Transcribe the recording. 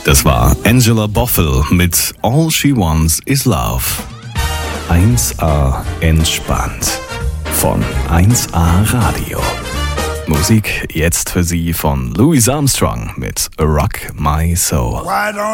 Das war Angela Boffel mit All She Wants Is Love. 1A entspannt von 1A Radio. Musik jetzt für Sie von Louis Armstrong mit Rock My Soul.